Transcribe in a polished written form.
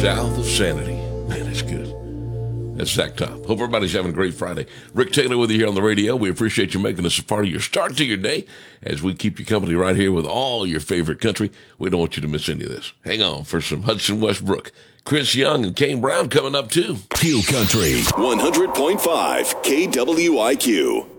South of Sanity. Man, that's good. That's Zach Top. Hope everybody's having a great Friday. Rick Taylor with you here on the radio. We appreciate you making us a part of your start to your day as we keep you company right here with all your favorite country. We don't want you to miss any of this. Hang on for some Hudson Westbrook. Chris Young and Kane Brown coming up too. Q Country 100.5 KWIQ.